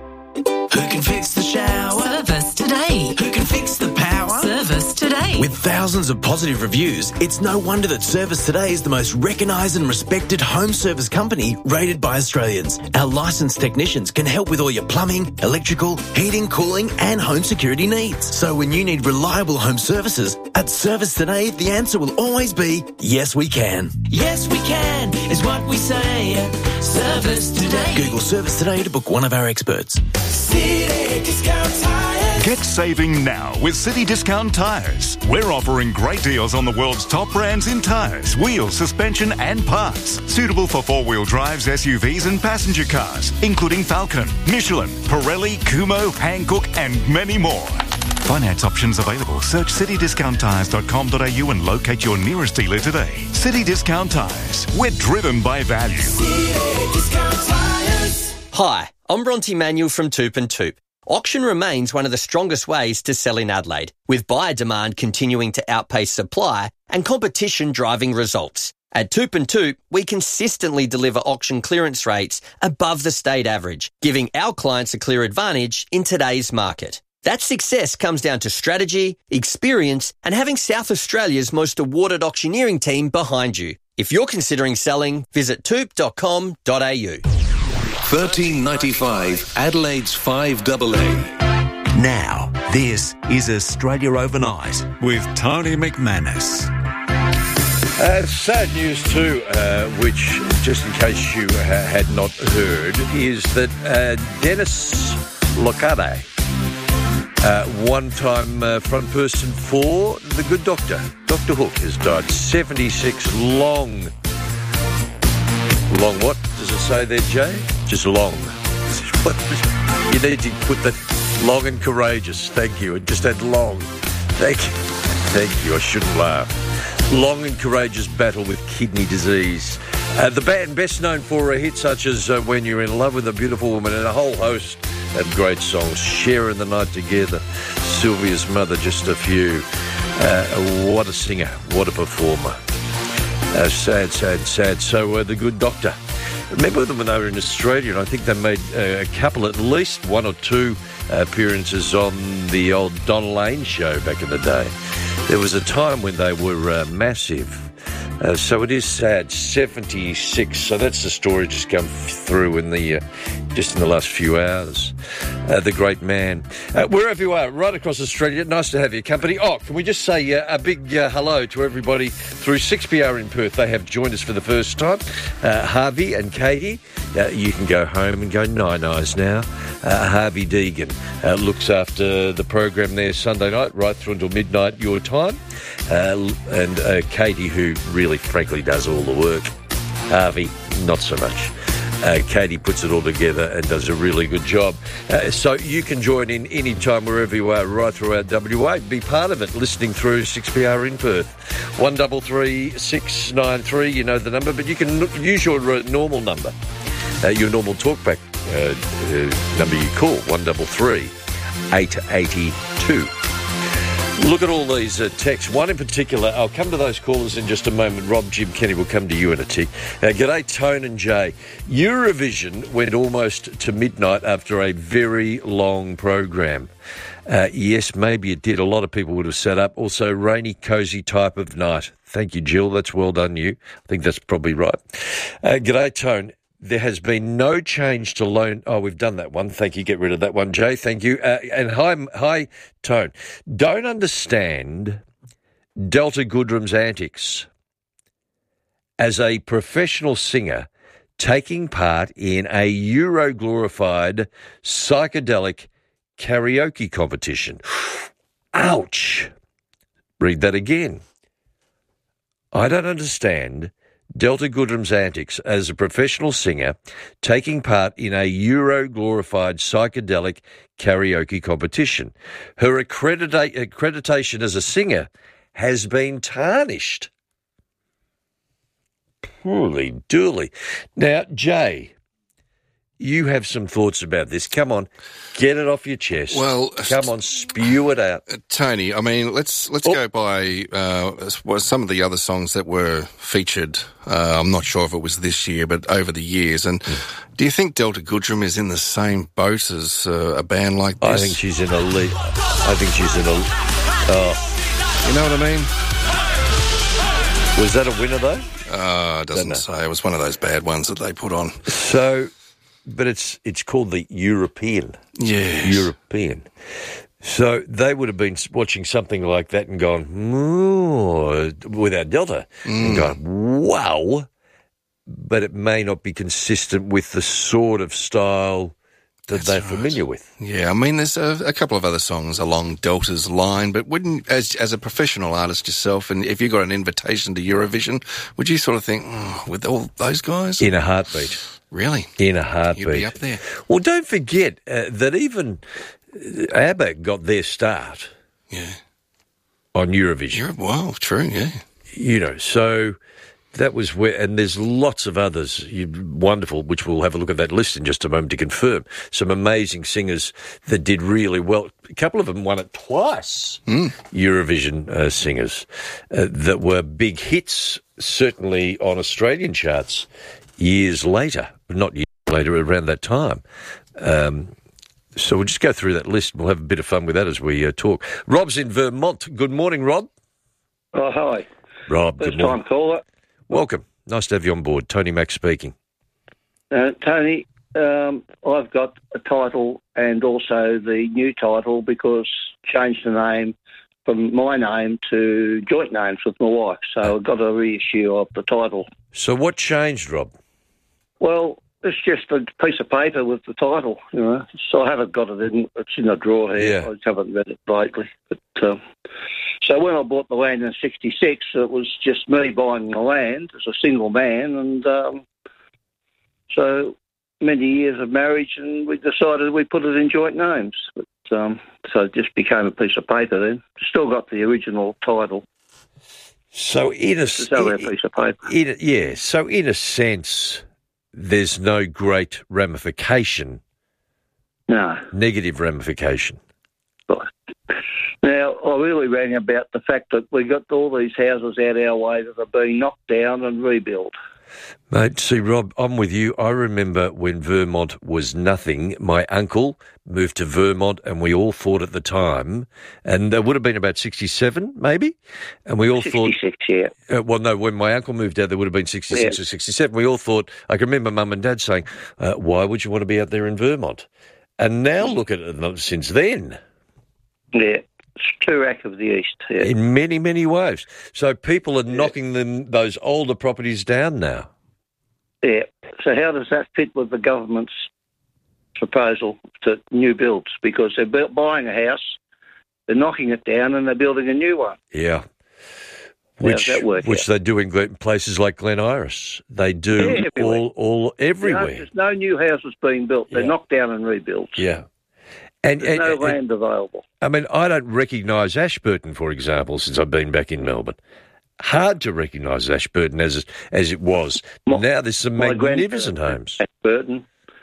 Who can fix the shower? Service today. Who can fix the power? Service today. With thousands of positive reviews, it's no wonder that Service Today is the most recognised and respected home service company rated by Australians. Our licensed technicians can help with all your plumbing, electrical, heating, cooling and home security needs. So when you need reliable home services, at Service Today, the answer will always be, yes we can. Yes we can is what we say at Service Today. Google Service Today to book one of our experts. City Discount Tires. Get saving now with City Discount Tires. We're offering great deals on the world's top brands in tyres, wheels, suspension and parts. Suitable for four-wheel drives, S U Vs and passenger cars, including Falcon, Michelin, Pirelli, Kumho, Hankook and many more. Finance options available. Search city discount tires dot com dot a u and locate your nearest dealer today. City Discount Tires. We're driven by value. City Discount Tires. Hi, I'm Bronte Manuel from Toop and Toop. Auction remains one of the strongest ways to sell in Adelaide, with buyer demand continuing to outpace supply and competition driving results. At Toop and Toop, we consistently deliver auction clearance rates above the state average, giving our clients a clear advantage in today's market. That success comes down to strategy, experience, and having South Australia's most awarded auctioneering team behind you. If you're considering selling, visit toop dot com dot a u. thirteen ninety-five Adelaide's five A A. Now, this is Australia Overnight with Tony McManus. Uh, sad news too, uh, which, just in case you uh, had not heard, is that uh, Dennis Locade, uh, one-time uh, front person for The Good Doctor, Doctor Hook, has died. seventy-six long, long what does it say there, Jay? Just long. You need to put that long and courageous. Thank you. And just add long. Thank you. Thank you. I shouldn't laugh. Long and courageous battle with kidney disease. Uh, the band best known for a hit such as uh, When You're in Love with a Beautiful Woman and a whole host of great songs. Sharing the Night Together. Sylvia's Mother, just a few. Uh, what a singer. What a performer. Uh, sad, sad, sad. So uh, The Good Doctor. Remember them when they were in Australia, and I think they made uh, a couple, at least one or two uh, appearances on the old Don Lane show back in the day. There was a time when they were uh, massive. Uh, so it is sad, seventy-six. So that's the story just come through in the uh, just in the last few hours. Uh, the great man. Uh, wherever you are, right across Australia, nice to have your company. Oh, can we just say uh, a big uh, hello to everybody through six P R in Perth. They have joined us for the first time. Uh, Harvey and Katie, uh, you can go home and go nine-eyes now. Uh, Harvey Deegan uh, looks after the program there Sunday night, right through until midnight your time. Uh, and uh, Katie, who really, frankly, does all the work. Harvey, not so much. Uh, Katie puts it all together and does a really good job. Uh, so you can join in any time wherever you are, right throughout W A. Be part of it, listening through six P R in Perth. one three three six nine three, you know the number, but you can use your uh, normal number, uh, your normal talkback uh, uh, number you call, one three three eight eight two. Look at all these uh, texts. One in particular, I'll come to those callers in just a moment. Rob, Jim, Kenny will come to you in a tick. Uh, g'day, Tone and Jay. Eurovision went almost to midnight after a very long program. Uh, yes, maybe it did. A lot of people would have sat up. Also, rainy, cosy type of night. Thank you, Jill. That's well done, you. I think that's probably right. Uh, g'day, Tone. there has been no change to loan. Oh, we've done that one. Thank you. Get rid of that one, Jay. Thank you. Uh, and hi, hi, Tone. Don't understand Delta Goodrum's antics as a professional singer taking part in a Euro-glorified psychedelic karaoke competition. Ouch. Read that again. I don't understand Delta Goodrum's antics as a professional singer taking part in a Euro-glorified psychedelic karaoke competition. Her accredita- accreditation as a singer has been tarnished. Holy dooly. Now, Jay, you have some thoughts about this. Come on, get it off your chest. Well, come on, spew it out. Uh, Tony, I mean, let's let's oh. go by uh, well, some of the other songs that were featured. Uh, I'm not sure if it was this year, but over the years. And mm. do you think Delta Goodrum is in the same boat as uh, a band like this? I think she's in a league. I think she's in a... Oh. You know what I mean? Was that a winner, though? Uh, it doesn't say. It was one of those bad ones that they put on. So, but it's it's called the European. Yes. European. So they would have been watching something like that and gone, ooh, without Delta, mm. and gone, wow. But it may not be consistent with the sort of style that That's they're right. familiar with. Yeah, I mean, there's a, a couple of other songs along Delta's line, but wouldn't, as as a professional artist yourself, and if you got an invitation to Eurovision, would you sort of think, oh, with all those guys? In a heartbeat. Really? In a heartbeat. You'd be up there. Well, don't forget uh, that even ABBA got their start yeah. on Eurovision. Europe, wow, true, yeah. You know, so... That was where, and there's lots of others, wonderful, which we'll have a look at that list in just a moment to confirm. Some amazing singers that did really well. A couple of them won it twice, mm. Eurovision uh, singers, uh, that were big hits, certainly on Australian charts years later, not years later, around that time. Um, so we'll just go through that list and we'll have a bit of fun with that as we uh, talk. Rob's in Vermont. Good morning, Rob. Oh, hi. Rob, First good morning. time caller. Welcome. Nice to have you on board. Tony Mack speaking. Uh, Tony, um, I've got a title and also the new title because changed the name from my name to joint names with my wife. So I've got a reissue of the title. So what changed, Rob? Well, it's just a piece of paper with the title, you know. So I haven't got it in. It's in a drawer here. Yeah. I haven't read it lately. But um, so when I bought the land in sixty-six, it was just me buying the land as a single man, and um, so many years of marriage, and we decided we put it in joint names. But um, so it just became a piece of paper then. Still got the original title. So in a, it's only a piece of paper. In a, yeah. So in a sense, there's no great ramification. No. Negative ramification. Right. Now, I really rang about the fact that we got all these houses out our way that are being knocked down and rebuilt. Mate, see, Rob, I'm with you. I remember when Vermont was nothing. My uncle moved to Vermont, and we all thought at the time, and it would have been about sixty-seven, maybe, and we all sixty-six, thought... yeah. Uh, well, no, when my uncle moved out, there would have been sixty-six yeah. or sixty-seven. We all thought... I can remember Mum and Dad saying, uh, why would you want to be out there in Vermont? And now look at it since then. Yeah. It's Toorak of the East. Yeah. In many, many ways. So people are yeah. knocking them those older properties down now. Yeah. So how does that fit with the government's proposal to new builds? Because they're buying a house, they're knocking it down, and they're building a new one. Yeah. Which, How's that work which out? they do in places like Glen Iris. They do yeah, all, all everywhere. No, there's no new houses being built. They're yeah. knocked down and rebuilt. Yeah. And, There's and, no and, land available. I mean, I don't recognise Ashburton, for example, since I've been back in Melbourne. Hard to recognise Ashburton as as it was. My, now there's some magnificent homes. Ashburton.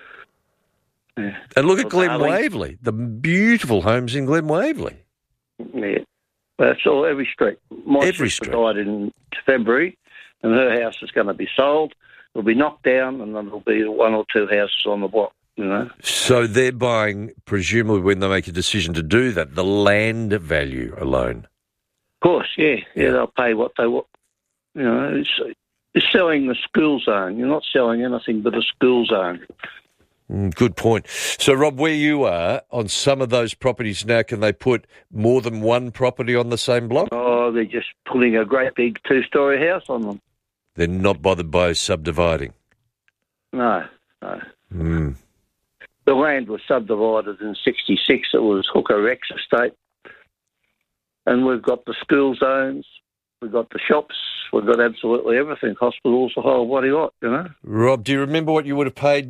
Yeah. And look well, at Glen Darling. Waverley, the beautiful homes in Glen Waverley. Yeah, that's all. Every street. My every sister street died in February, and her house is going to be sold. It'll be knocked down, and then there'll be one or two houses on the block. You know? So they're buying, presumably when they make a decision to do that, the land value alone. Of course, yeah. Yeah, yeah they'll pay what they want. You know, it's, You're selling the school zone. You're not selling anything but a school zone. Mm, good point. So, Rob, where you are, on some of those properties now, can they put more than one property on the same block? Oh, they're just putting a great big two-storey house on them. They're not bothered by subdividing? No, no. Mm. The land was subdivided in sixty-six. It was Hooker Rex Estate. And we've got the school zones, we've got the shops, we've got absolutely everything, hospitals, the whole bloody lot, you know. Rob, do you remember what you would have paid